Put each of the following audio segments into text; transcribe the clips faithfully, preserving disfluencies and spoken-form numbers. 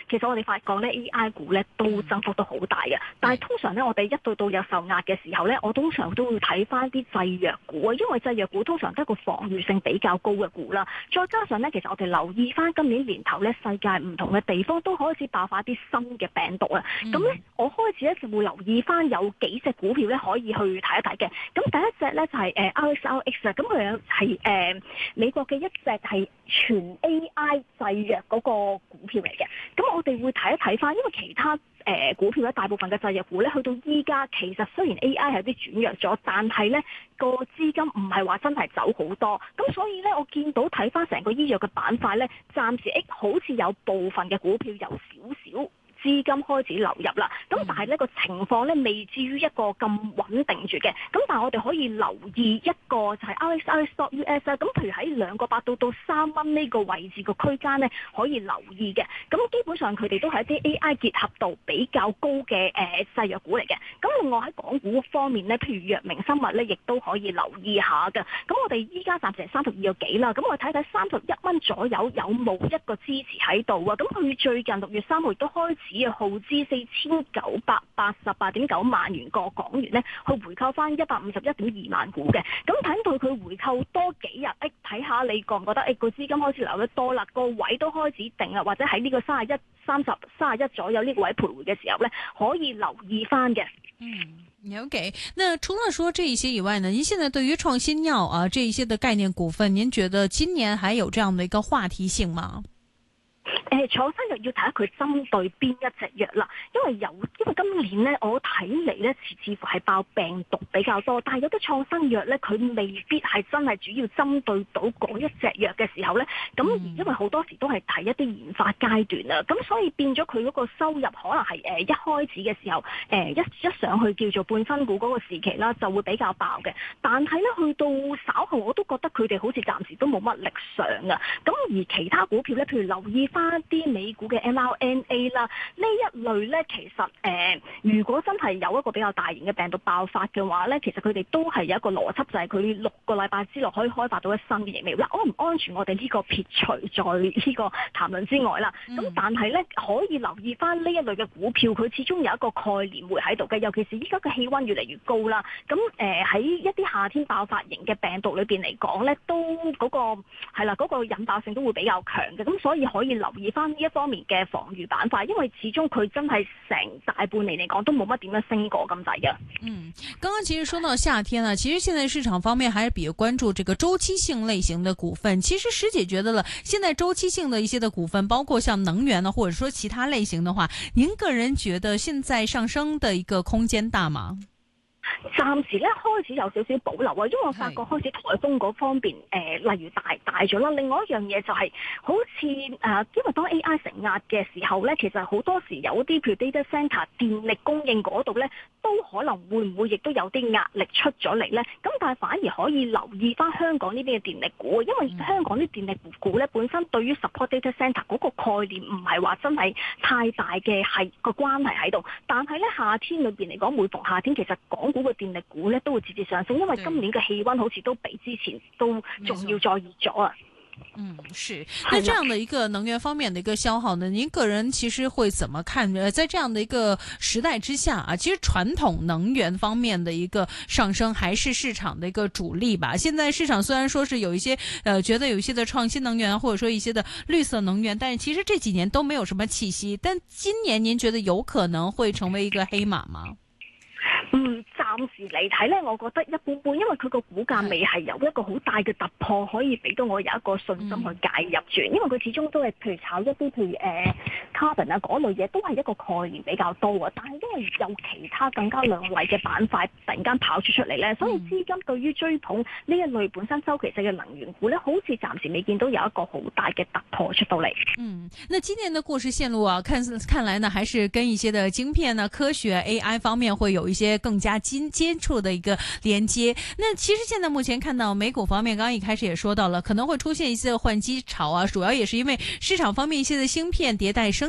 其實我哋發覺咧 A I 股咧都增幅都好大嘅。但係通常咧我哋一到到有受壓嘅時候咧，我通常都會睇翻啲製藥股啊，因為製藥股通常都係個防禦性比較高嘅股啦。再加上咧，其實我哋留意翻今年年頭咧，世界唔同嘅地方都開始爆發啲新嘅病毒啊。咁咧、嗯，我開始咧就會留意翻有幾隻股票咧可以去睇一睇嘅。咁第一隻咧就係誒 R X R X 啊，咁佢係誒美國嘅一隻係全 A I 製藥嗰個股票嚟嘅。咁我哋會睇一睇翻，因為其他誒、呃、股票咧，大部分嘅製藥股咧，去到依家其實雖然 A I 係啲轉弱咗，但係咧個資金唔係話真係走好多。咁所以咧，我見到睇翻成個醫藥嘅板塊咧，暫時誒好似有部分嘅股票有少少資金開始流入啦，咁但係呢個情況咧未至於一個咁穩定住嘅，咁但係我哋可以留意一個就係 R X R X dot U S 啦，咁譬如喺兩個八到到三蚊呢個位置個區間咧可以留意嘅，咁基本上佢哋都係一啲 A I 結合度比較高嘅誒製藥股嚟嘅，咁另外喺港股方面咧，譬如藥明生物咧，亦都可以留意下嘅，咁我哋依家暫時係三十二個幾啦，咁我哋睇睇三十一蚊左右有冇一個支持喺度啊，咁佢最近六月三號亦都開始只耗資四千九百八十八點九萬元個港元咧，去回購翻一百五十一點二萬股嘅。咁睇到佢回購多幾日，誒睇下你覺唔覺得誒個資金開始流得多啦，個位都開始定啦，或者喺呢個三十一、三十、三十一左右呢個位徘徊嘅時候咧，可以留意翻嘅。 嗯 ，OK。那除了說這一些以外呢，您現在對於創新藥啊這一些的概念股份，您覺得今年還有這樣的一個話題性嗎？ 誒創新藥要睇下佢針對邊一隻藥啦，因為有因為今年咧，我睇嚟咧似似乎係爆病毒比較多，但係有啲創新藥咧，佢未必係真係主要針對到嗰一隻藥嘅時候咧，咁而因為好多時都係睇一啲研發階段啊，咁所以變咗佢嗰個收入可能係誒一開始嘅時候誒一一上去叫做半新股嗰個時期啦，就會比較爆嘅，但係咧去到稍後我都覺得佢哋好似暫時都冇乜力上啊，咁而其他股票咧，譬如留意翻啲美股嘅 M R N A 啦，呢一類咧，其實誒、呃，如果真係有一個比較大型嘅病毒爆發嘅話咧，其實佢哋都係有一個邏輯，就係佢六個禮拜之內可以開發到一新嘅疫苗啦。安唔安全，我哋呢個撇除在呢個談論之外啦。咁、嗯、但係咧，可以留意翻呢一類嘅股票，佢始終有一個概念會喺度嘅，尤其是依家嘅氣溫越嚟越高啦。咁誒喺一啲夏天爆發型嘅病毒裏邊嚟講咧，都嗰、那個係啦，嗰、那個引爆性都會比較強嘅。咁所以可以留意翻呢一方面嘅防禦板塊，因為始終佢真係成大半年嚟講都冇乜點樣升過咁滯嘅。 嗯，剛剛其實說到夏天啊，其實現在市場方面還是比較關注這個周期性類型的股份。其實師姐覺得了，現在周期性的一些的股份，包括像能源呢，或者說其他類型的話，您個人覺得現在上升的一個空間大嗎？ 暫時咧開始有少少保留啊，因為我發覺開始颱風嗰方面誒、呃，例如大大咗啦。另外一樣嘢就係、是、好似誒、呃，因為當 A I 承壓嘅時候咧，其實好多時有啲譬如 data center 電力供應嗰度咧，都可能會唔會亦都有啲壓力出咗嚟咧？咁但係反而可以留意翻香港呢邊嘅電力股，因為香港啲電力股咧本身對於 support data center 嗰個概念唔係話真係太大嘅係個關係喺度。但係咧夏天裏邊嚟講，每逢夏天其實港股嘅電力股咧都會節節上升，因為今年嘅氣溫好似都比之前都仲要再熱咗啊。 嗯，是。那這樣的一個能源方面的一個消耗呢，您個人其實會怎麼看？呃，在這樣的一個時代之下啊，其實傳統能源方面的一個上升還是市場的一個主力吧。現在市場雖然說是有一些，呃，覺得有一些的創新能源，或者說一些的綠色能源，但是其實這幾年都沒有什麼氣息。但今年您覺得有可能會成為一個黑馬嗎？ 嗯，暫時嚟睇咧，我覺得一般般，因為佢個股價未係有一個好大嘅突破，可以俾到我有一個信心去介入住。因為佢始終都係譬如炒一啲譬如誒、呃、carbon 啊嗰類嘢，都係一個概念比較多啊。但係因為有其他更加亮麗嘅板塊突然間跑出出嚟咧，所以資金對於追捧呢一類本身周期性嘅能源股咧，好似暫時未見到有一個好大嘅突破出到嚟。 嗯，那今年的故事線路啊，看看來呢，還是跟一些的晶片呢、科學 A I 方面會有一些更加緊接觸的一個連接。那其實現在目前看到美股方面，剛剛一開始也說到了，可能會出現一些換機潮啊，主要也是因為市場方面一些的芯片迭代升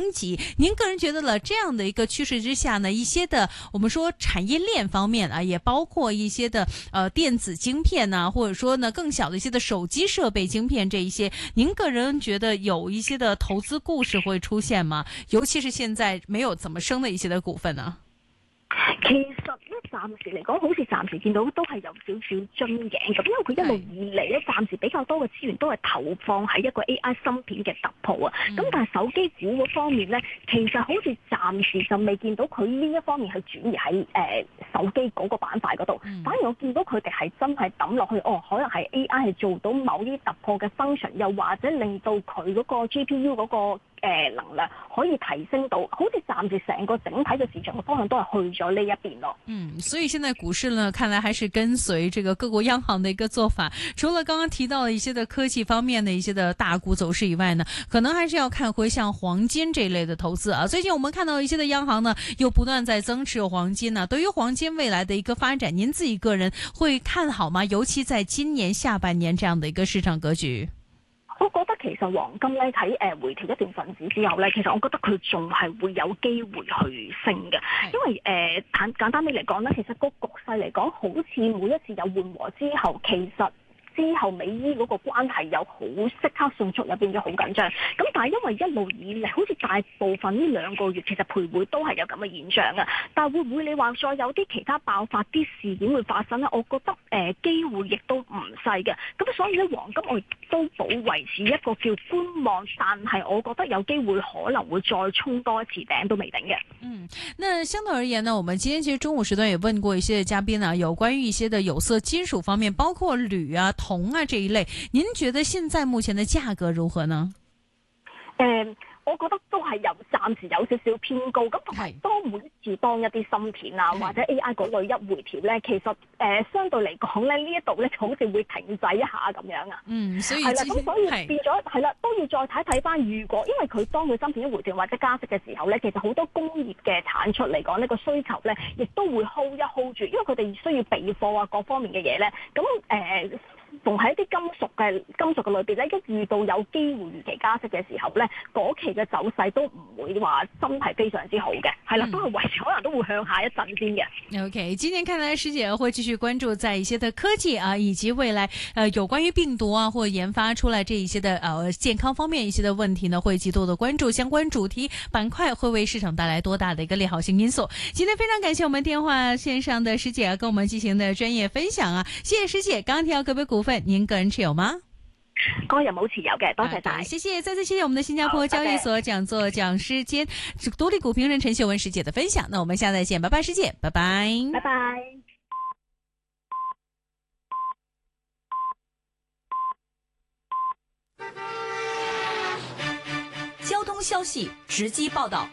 升级。您个人觉得了这样的一个趋势之下呢，一些的我们说产业链方面啊，也包括一些的呃电子晶片呐、啊，或者说呢更小的一些的手机设备晶片这一些，您个人觉得有一些的投資故事會出現嗎？尤其是現在沒有怎麼升的一些的股份呢？ 其實咧，暫時嚟講，好似暫時見到都係有少少樽頸咁，因為佢一路以嚟咧，暫時比較多嘅資源都係投放喺一個 A I 芯片嘅突破啊。咁、嗯、但係手機股嗰方面咧，其實好似暫時就未見到佢呢一方面去轉移喺誒、呃、手機嗰個板塊嗰度，嗯、反而我見到佢哋係真係抌落去，哦，可能係 A I 係做到某啲突破嘅 function， 又或者令到佢嗰個 G P U 嗰、嗰個。誒能量可以提升到，好似暫時成個整體嘅市場嘅方向都係去咗呢一邊咯。 嗯，所以現在股市呢，看來還是跟隨這個各國央行的一個做法。除了剛剛提到的一些的科技方面的一些的大股走勢以外呢，可能還是要看回像黃金這一類的投資啊。最近我們看到一些的央行呢，又不斷在增持黃金呢、啊。對於黃金未來的一個發展，您自己個人會看好嗎？尤其在今年下半年這樣的一個市場格局。 我覺得其實黃金咧喺誒回調一段份子之後咧，其實我覺得佢仲係會有機會去升嘅，因為誒簡簡單啲嚟講咧，其實個局勢嚟講，好似每一次有緩和之後，其實之後美伊嗰個關係又好即刻迅速又變咗好緊張，咁但係因為一路以嚟好似大部分呢兩個月其實徘徊都係有咁嘅現象啊，但係會唔會你話再有啲其他爆發啲事件會發生呢？我覺得誒、呃、機會亦都唔細嘅，咁所以咧黃金我亦都保維持一個叫觀望，但係我覺得有機會可能會再衝多一次頂都未定嘅。 嗯，那相對而言呢，我們今天其實中午時段也問過一些嘉賓啊，有關於一些的有色金屬方面，包括鋁啊、銅啊這一類，您覺得現在目前的價格如何呢？ 誒，我覺得都係有暫時有少少偏高，咁同埋當每一次當一啲芯片啊或者 A I 嗰類一回調咧，其實誒、呃、相對嚟講咧呢一度咧好似會停滯一下咁樣啊。嗯，所以係啦，咁所以變咗係啦，都要再睇睇翻。如果因為佢當佢芯片一回調或者加息嘅時候咧，其實好多工業嘅產出嚟講呢個需求咧，亦都會 hold 一 hold 住，因為佢哋需要備貨啊各方面嘅嘢咧，咁誒。呃仲喺一啲金屬嘅金屬嘅裏邊咧，一遇到有機會預期加息嘅時候咧，嗰期嘅走勢都唔會話真係非常之好嘅，係啦，都係維持可能都會向下一陣先嘅。 OK， 今年看來師姐會繼續關注在一些的科技啊，以及未來呃有關於病毒啊或研發出來這一些的呃健康方面一些的問題呢，會極度的關注相關主題板塊，會為市場帶來多大的一個利好性因素。今天非常感謝我們電話線上的師姐啊，跟我們進行的專業分享啊，謝謝師姐。剛剛提到個別股份，您個人持有嗎？ 個人冇持有嘅，多謝晒。 謝謝，再次謝謝我們的新加坡交易所講座講師兼獨立股評人陳秀雯師姐的分享。那我們下次再見，拜拜，師姐，拜拜， 拜拜。 交通消息直擊報道。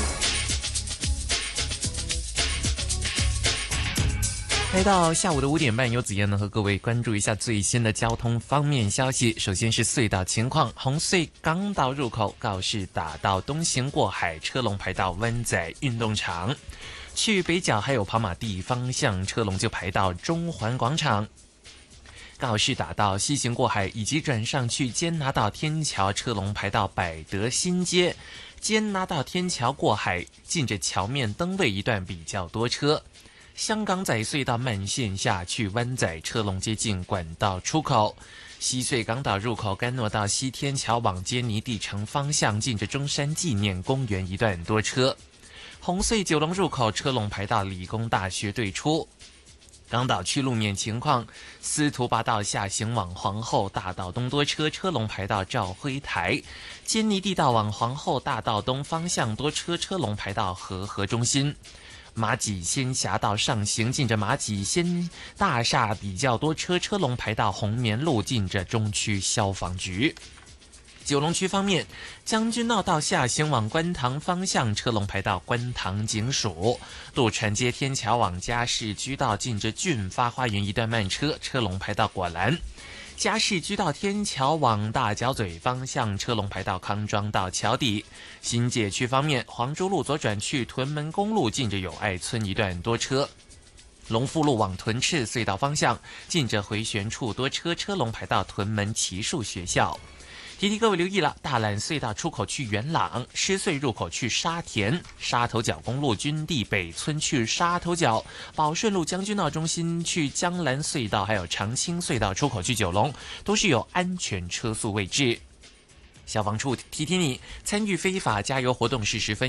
來到下午的五點半，由子燕呢和各位關注一下最新的交通方面消息。首先是隧道情況，紅隧港島入口告士打道東行過海，車龍排到灣仔運動場；去北角還有跑馬地方向，車龍就排到中環廣場。告士打道西行過海以及轉上去堅拿道天橋，車龍排到百德新街；堅拿道天橋過海，近着橋面燈位一段比較多車。香港仔隧道慢線下去灣仔，車龍接近管道出口；西隧港島入口干諾道西天橋往堅尼地城方向，近着中山紀念公園一段多車。紅隧九龍入口車龍排到理工大學對出。港島區路面情況，司徒拔道下行往皇后大道東多車，車龍排到肇輝台；堅尼地道往皇后大道東方向多車，車龍排到和合中心。馬己仙峽道上行，近着馬己仙大廈比較多車，車龍排到紅棉路，近着中區消防局。九龍區方面，將軍澳道下行往觀塘方向，車龍排到觀塘警署；渡船街天橋往加士居道，近着駿發花園一段慢車，車龍排到果欄。加士居道天橋往大角咀方向，車龍排到康莊道橋底。新界區方面，黃竹路左轉去屯門公路，近着友愛村一段多車。龍富路往屯赤隧道方向，近着迴旋處多車，車龍排到屯門奇樹學校。 提提各位留意了，大榄隧道出口去元朗，狮隧入口去沙田，沙头角公路军地北村去沙头角，宝顺路将军澳中心去江兰隧道，还有长青隧道出口去九龙，都是有安全车速位置。消防处提提你，参与非法加油活动是十分